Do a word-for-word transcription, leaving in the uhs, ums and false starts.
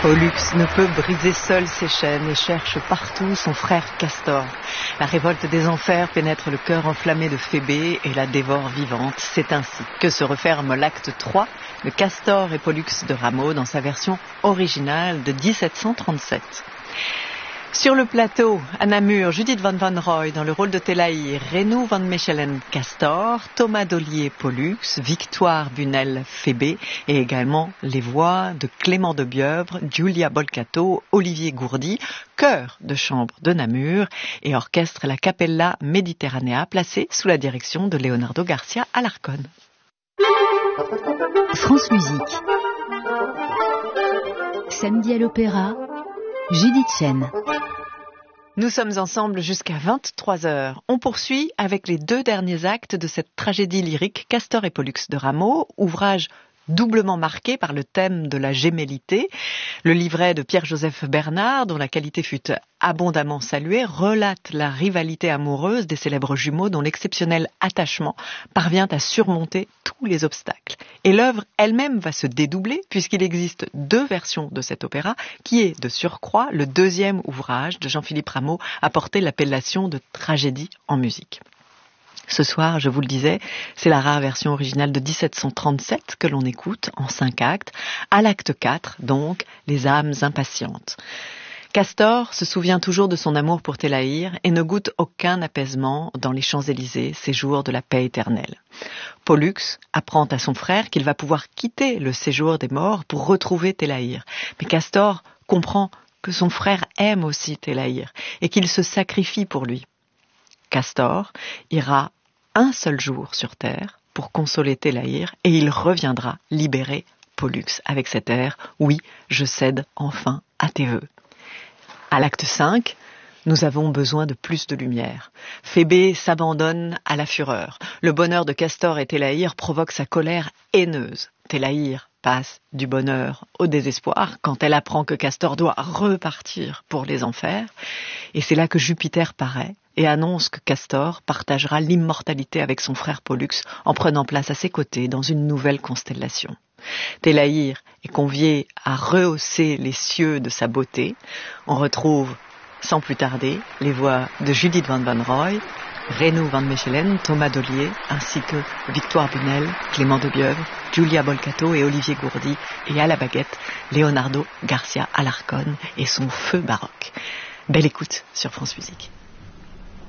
Pollux ne peut briser seul ses chaînes et cherche partout son frère Castor. La révolte des enfers pénètre le cœur enflammé de Phébé et la dévore vivante. C'est ainsi que se referme l'acte trois de Castor et Pollux de Rameau dans sa version originale de dix-sept cent trente-sept. Sur le plateau, à Namur, Judith van Wanrooij dans le rôle de Télaïr, Renou van Mechelen Castor, Thomas Dollier Pollux, Victoire Bunel Phébé et également les voix de Clément de Bieuvre, Giulia Bolcato, Olivier Gourdi, chœur de chambre de Namur et orchestre La Capella Mediterranea placé sous la direction de Leonardo Garcia Alarcón. France Musique. Samedi à l'Opéra, Judith Chen. Nous sommes ensemble jusqu'à vingt-trois heures. On poursuit avec les deux derniers actes de cette tragédie lyrique Castor et Pollux de Rameau, ouvrage doublement marqué par le thème de la gémellité. Le livret de Pierre-Joseph Bernard, dont la qualité fut abondamment saluée, relate la rivalité amoureuse des célèbres jumeaux dont l'exceptionnel attachement parvient à surmonter tous les obstacles. Et l'œuvre elle-même va se dédoubler puisqu'il existe deux versions de cet opéra qui est, de surcroît, le deuxième ouvrage de Jean-Philippe Rameau à porter l'appellation de tragédie en musique. Ce soir, je vous le disais, c'est la rare version originale de dix-sept cent trente-sept que l'on écoute en cinq actes. À l'acte quatre, donc, les âmes impatientes. Castor se souvient toujours de son amour pour Télaïr et ne goûte aucun apaisement dans les Champs-Élysées, ces jours de la paix éternelle. Pollux apprend à son frère qu'il va pouvoir quitter le séjour des morts pour retrouver Télaïr. Mais Castor comprend que son frère aime aussi Télaïr et qu'il se sacrifie pour lui. Castor ira un seul jour sur terre pour consoler Télaïr et il reviendra libérer Pollux avec cet air « Oui, je cède enfin à tes vœux ». À l'acte cinq, nous avons besoin de plus de lumière. Phébé s'abandonne à la fureur. Le bonheur de Castor et Télaïr provoque sa colère haineuse. Télaïr passe du bonheur au désespoir quand elle apprend que Castor doit repartir pour les enfers. Et c'est là que Jupiter paraît et annonce que Castor partagera l'immortalité avec son frère Pollux en prenant place à ses côtés dans une nouvelle constellation. Télaïr est convié à rehausser les cieux de sa beauté. On retrouve sans plus tarder les voix de Judith van Wanrooij, Renou van Mechelen, Thomas Dollier, ainsi que Victoire Bunel, Clément de Bieuvre, Giulia Bolcato et Olivier Gourdi, et à la baguette, Leonardo Garcia Alarcón et son feu baroque. Belle écoute sur France Musique.